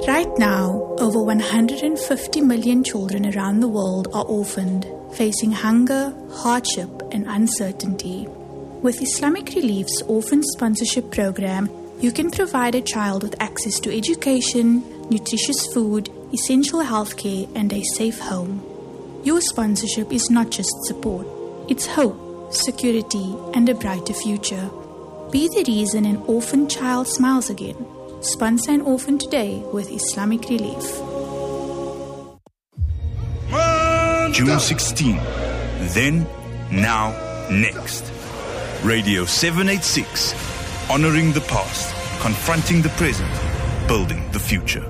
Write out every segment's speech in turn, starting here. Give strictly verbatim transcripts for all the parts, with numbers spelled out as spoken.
Right now, over one hundred fifty million children around the world are orphaned, facing hunger, hardship, and uncertainty. With Islamic Relief's Orphan Sponsorship Program, you can provide a child with access to education, nutritious food, essential healthcare, and a safe home. Your sponsorship is not just support, it's hope, security, and a brighter future. Be the reason an orphan child smiles again. Sponsor an orphan today with Islamic Relief. June sixteenth. Then, now, next. Radio seven eighty-six. Honoring the past, confronting the present, building the future.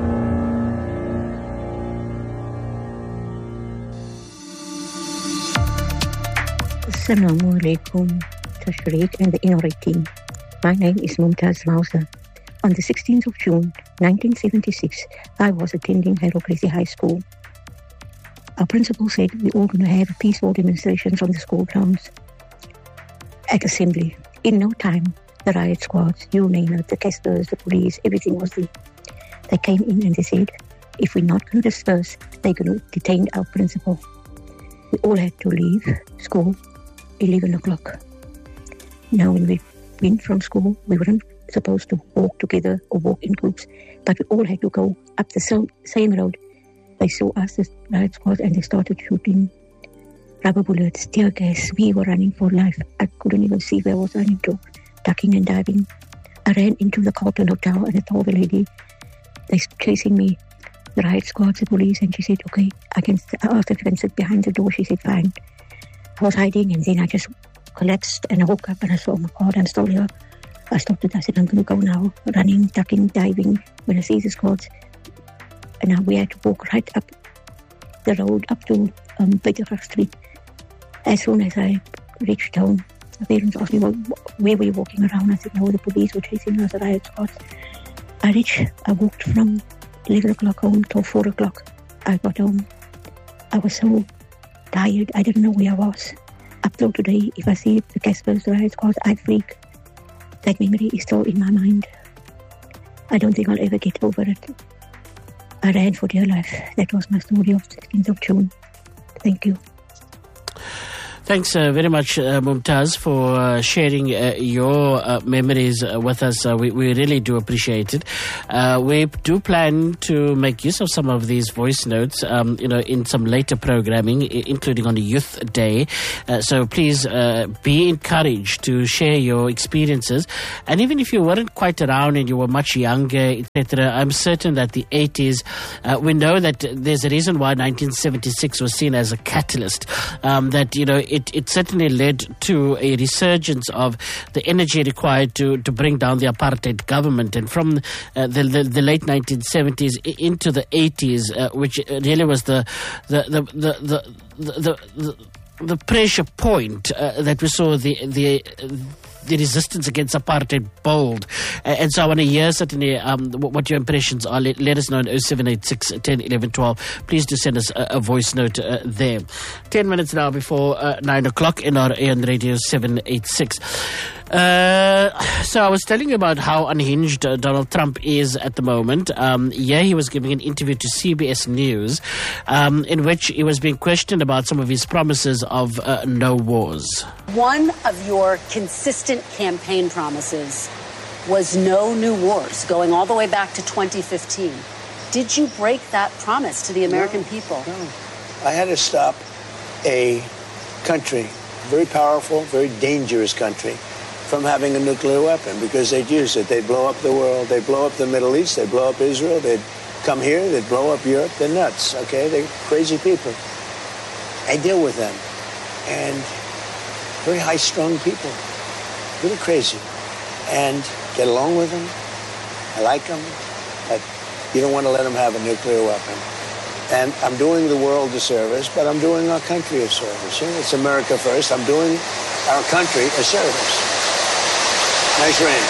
Assalamu alaikum, Tashreeq and the N R I team. My name is Mumtaz Mausa. On the sixteenth of June, nineteen seventy-six, I was attending Harold Creasy High School. Our principal said we all going to have a peaceful demonstrations on the school grounds at assembly. In no time, the riot squads, you name it, the Caspers, the police, everything was there. They came in and they said, if we're not going to disperse, they're going to detain our principal. We all had to leave school eleven o'clock. Now, when we went from school, we weren't supposed to walk together or walk in groups, but we all had to go up the same, same road. They saw us, the riot squad, and they started shooting rubber bullets, tear gas. We were running for life. I couldn't even see where I was running to, ducking and diving. I ran into the Carlton Hotel and I told the lady, they're chasing me, the riot squad, the police, and she said, okay, I can, I asked if I can sit behind the door. She said, fine. I was hiding, and then I just collapsed and I woke up and I saw, oh my God, I'm still here. I stopped it. I said, I'm going to go now, running, ducking, diving. When I see the squads, and now we had to walk right up the road up to um, Petergracht Street. As soon as I reached home, my parents asked me, well, where were you walking around? I said, no, the police were chasing us, the riot squads. I reached, I walked from eleven o'clock home till four o'clock. I got home. I was so tired, I didn't know where I was. Up till today, if I see the Caspers, the riot squads, I freak. That memory is still in my mind. I don't think I'll ever get over it. I ran for dear life. That was my story of sixteenth of June. Thank you. Thanks uh, very much, uh, Mumtaz, for uh, sharing uh, your uh, memories uh, with us. Uh, we, we really do appreciate it. Uh, we do plan to make use of some of these voice notes, um, you know, in some later programming, I- including on the Youth Day. Uh, so please uh, be encouraged to share your experiences. And even if you weren't quite around and you were much younger, et cetera, I'm certain that the eighties, uh, we know that there's a reason why nineteen seventy-six was seen as a catalyst. Um, that, you know, it It, it certainly led to a resurgence of the energy required to, to bring down the apartheid government. And from uh, the, the the late nineteen seventies into the eighties, uh, which really was the the the the the, the, the, the pressure point uh, that we saw the the. the resistance against apartheid bold. Uh, and so I want to hear certainly um, what your impressions are. Let, let us know on oh seven eight six, one oh, eleven, twelve. Please do send us a, a voice note uh, there. Ten minutes now before uh, nine o'clock in our A on Radio seven eighty-six. Uh, so I was telling you about how unhinged uh, Donald Trump is at the moment. Um, yeah, he was giving an interview to C B S News um, in which he was being questioned about some of his promises of uh, no wars. One of your consistent campaign promises was no new wars, going all the way back to twenty fifteen. Did you break that promise to the American no, people? No. I had to stop a country, very powerful, very dangerous country, from having a nuclear weapon because they'd use it. They'd blow up the world. They'd blow up the Middle East. They'd blow up Israel. They'd come here. They'd blow up Europe. They're nuts, okay? They're crazy people. I deal with them. And very high-strung people, really crazy. And get along with them. I like them. But you don't want to let them have a nuclear weapon. And I'm doing the world a service, but I'm doing our country a service. You know, it's America first. I'm doing our country a service. Nice rain.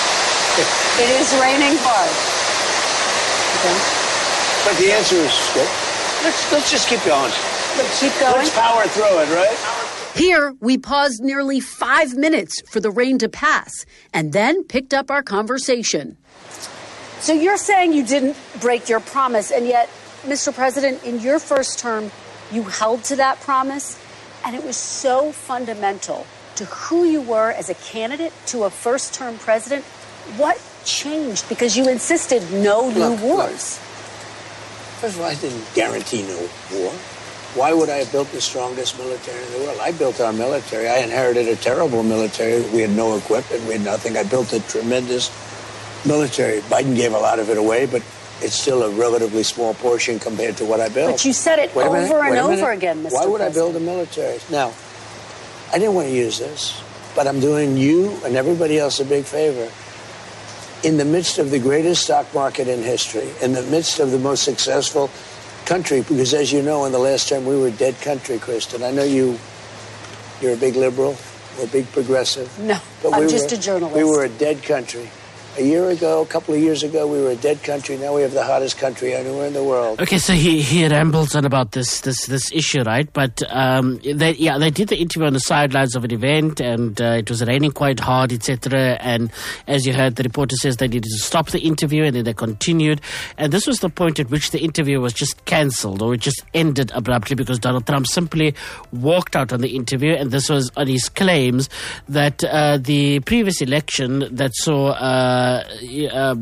It is raining hard. Okay. But the answer is good. Let's, let's just keep going. Let's keep going. Let's power through it, right? Here, we paused nearly five minutes for the rain to pass and then picked up our conversation. So you're saying you didn't break your promise, and yet, Mister President, in your first term, you held to that promise, and it was so fundamental to who you were as a candidate to a first-term president. What changed? Because you insisted no new Look, wars. Look. First of all, I didn't guarantee no war. Why would I have built the strongest military in the world? I built our military. I inherited a terrible military. We had no equipment. We had nothing. I built a tremendous military. Biden gave a lot of it away, but it's still a relatively small portion compared to what I built. But you said it Wait a over minute, and wait a over minute. again, Mister Why would President? I build a military? Now, I didn't want to use this, but I'm doing you and everybody else a big favor. In the midst of the greatest stock market in history, in the midst of the most successful country, because as you know, in the last term, we were a dead country, Kristen. I know you, you're a big liberal, or a big progressive. No, but I'm we just were, a journalist. We were a dead country. A year ago, a couple of years ago, we were a dead country. Now we have the hottest country anywhere in the world. Okay, so he, he rambles on about this this this issue, right? But um, they, yeah, they did the interview on the sidelines of an event, and uh, it was raining quite hard, et cetera. And as you heard, the reporter says they needed to stop the interview, and then they continued. And this was the point at which the interview was just cancelled, or it just ended abruptly because Donald Trump simply walked out on the interview, and this was on his claims that uh, the previous election that saw. Uh, Uh, uh,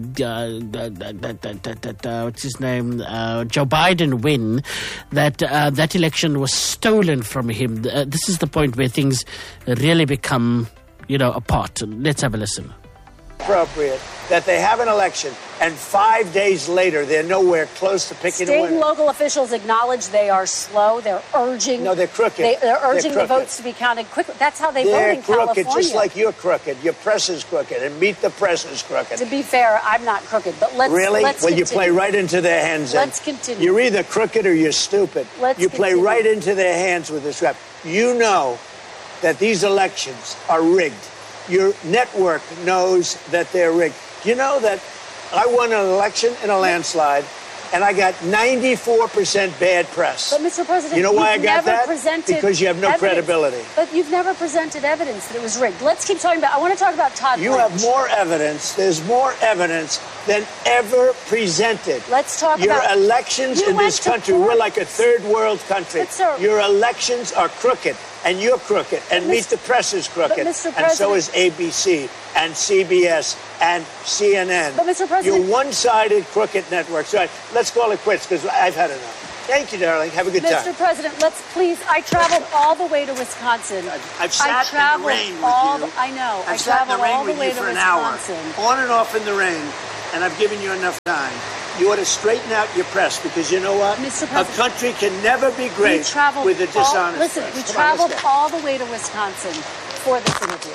uh, what's his name? Uh, Joe Biden win. That uh, that election was stolen from him. Uh, this is the point where things really become, you know, apart. Let's have a listen. Appropriate that they have an election, and five days later they're nowhere close to picking State a winner. and local officials acknowledge they are slow. They're urging. No, they're crooked. They, they're urging They're the votes to be counted quickly. That's how they They're vote in crooked, California. just like you're crooked. Your press is crooked, and Meet the Press is crooked. To be fair, I'm not crooked, but let's Really? let's Well, you continue. play right into their hands. then. Let's continue. You're either crooked or you're stupid. Let's you play continue. right into their hands with this rap. You know that these elections are rigged. Your network knows that they're rigged. You know that I won an election in a landslide, and I got ninety-four percent bad press. But, Mister President, you know why I you've got never that? presented Because you have no evidence. credibility. But you've never presented evidence that it was rigged. Let's keep talking about. I want to talk about Todd. You Blanche. have more evidence. There's more evidence than ever presented. Let's talk Your about elections You in went this to country. court. We're like a third world country. But, sir- Your elections are crooked, and you're crooked, and But, Meet Mister the Press is crooked, Mister and so President- is A B C and C B S and C N N. But, Mister President- You're one-sided crooked networks. All right, let's call it quits because I've had enough. Thank you, darling. Have a good Mister time. President, let's please. I traveled all the way to Wisconsin. I've sat I in the traveled rain with all you. The, I know. I I've sat in traveled the rain all the with way you to for an hour, Wisconsin. on and off in the rain, and I've given you enough time. You ought to straighten out your press because you know what? Mister A President, country can never be We great traveled with a all, dishonest listen, press. we Come on, traveled let's go. all the way to Wisconsin for this interview.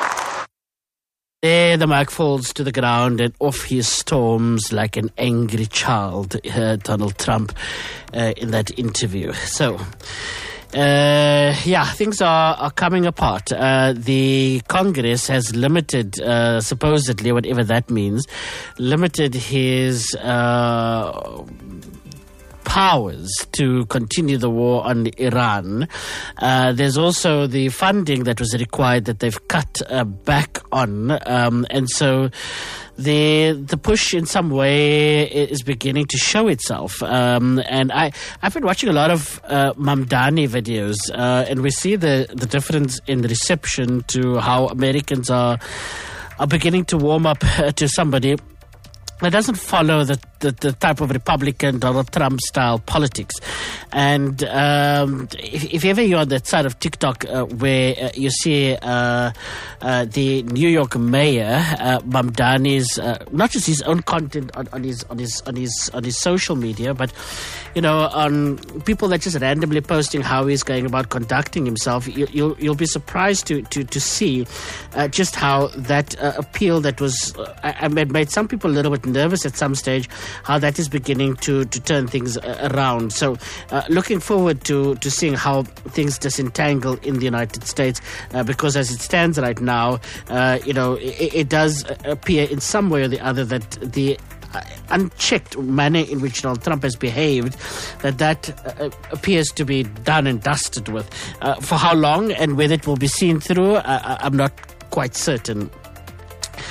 There the mic falls to the ground and off he storms like an angry child, uh, Donald Trump, uh, in that interview. So, uh, yeah, things are, are coming apart. Uh, the Congress has limited, uh, supposedly, whatever that means, limited his uh, powers to continue the war on Iran. Uh, there's also the funding that was required that they've cut uh, back on. Um, and so the the push in some way is beginning to show itself. Um, and I, I've been watching a lot of uh, Mamdani videos, uh, and we see the, the difference in the reception to how Americans are, are beginning to warm up uh, to somebody that doesn't follow the, the, the type of Republican Donald Trump style politics. And um, if, if ever you're on that side of TikTok uh, where uh, you see uh, uh, the New York mayor uh, Mamdani's uh, not just his own content on, on his on his on his on his social media, but you know on people that just randomly posting how he's going about conducting himself, you, you'll you'll be surprised to to to see uh, just how that uh, appeal that was uh, I, I made some people a little bit nervous at some stage, how that is beginning to, to turn things uh, around. So uh, looking forward to, to seeing how things disentangle in the United States, uh, because as it stands right now, uh, you know, it, it does appear in some way or the other that the uh, unchecked manner in which Donald Trump has behaved, that that uh, appears to be done and dusted with. Uh, for how long and whether it will be seen through, uh, I'm not quite certain.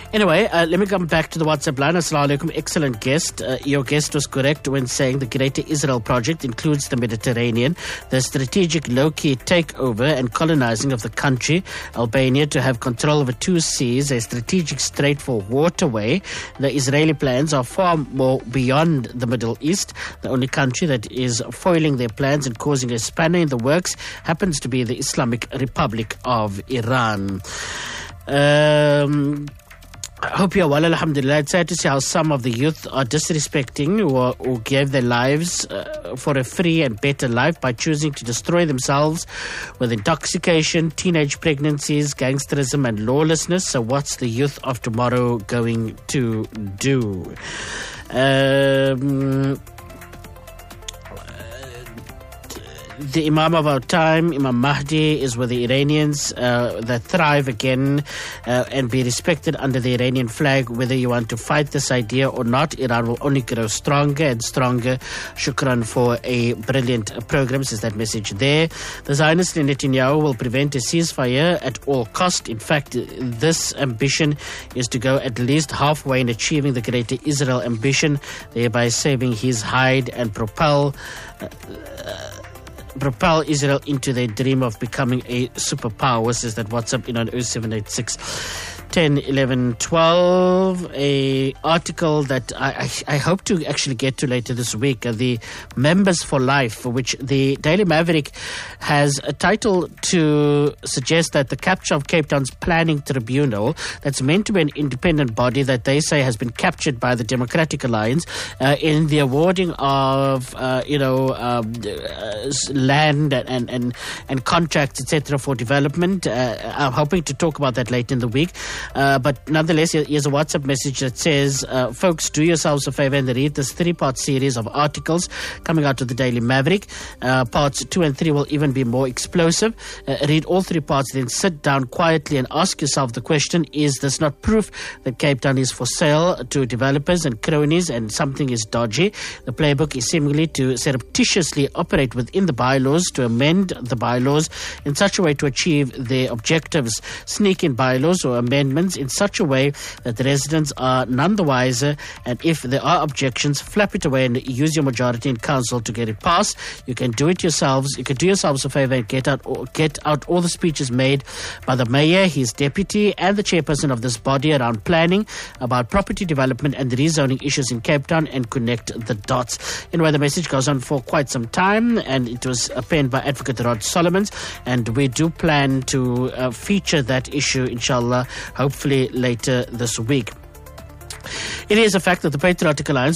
Anyway, uh, let me come back to the WhatsApp line. Assalamu alaikum. Excellent guest. Uh, your guest was correct when saying the Greater Israel Project includes the Mediterranean, the strategic low-key takeover and colonizing of the country, Albania to have control over two seas, a strategic strait for waterway. The Israeli plans are far more beyond the Middle East. The only country that is foiling their plans and causing a spanner in the works happens to be the Islamic Republic of Iran. Um... I hope you're well, alhamdulillah. It's sad to see how some of the youth are disrespecting or, or gave their lives uh, for a free and better life by choosing to destroy themselves with intoxication, teenage pregnancies, gangsterism and lawlessness. So what's the youth of tomorrow going to do? Um... The Imam of our time, Imam Mahdi, is with the Iranians uh, that thrive again uh, and be respected under the Iranian flag. Whether you want to fight this idea or not, Iran will only grow stronger and stronger. Shukran for a brilliant program, says that message there. The Zionist Netanyahu will prevent a ceasefire at all cost. In fact, this ambition is to go at least halfway in achieving the Greater Israel ambition, thereby saving his hide and propel uh, uh, propel Israel into their dream of becoming a superpower, says that WhatsApp in on oh seven eight six, ten, eleven, twelve. A article that I, I, I hope to actually get to later this week, uh, the Members for Life, which the Daily Maverick has a title to suggest that the capture of Cape Town's planning tribunal, that's meant to be an independent body that they say has been captured by the Democratic Alliance uh, in the awarding of, uh, you know, um, uh, land and, and, and contracts, et cetera, for development. Uh, I'm hoping to talk about that later in the week. Uh, but nonetheless, here's a WhatsApp message that says, uh, folks, do yourselves a favor and read this three-part series of articles coming out of the Daily Maverick. Uh, parts two and three will even be more explosive. Uh, read all three parts, then sit down quietly and ask yourself the question, is this not proof that Cape Town is for sale to developers and cronies and something is dodgy? The playbook is seemingly to surreptitiously operate within the bylaws, to amend the bylaws in such a way to achieve their objectives, sneak in bylaws or amendments in such a way that the residents are none the wiser, and if there are objections, flap it away and use your majority in council to get it passed. You can do it yourselves. You can do yourselves a favor and get out, get out all the speeches made by the mayor, his deputy, and the chairperson of this body around planning, about property development and rezoning issues in Cape Town, and connect the dots. Anyway, the message goes on for quite some time, and it was penned by Advocate Rod Solomons, and we do plan to uh, feature that issue, inshallah, hopefully later this week. It is a fact that the Patriotic Alliance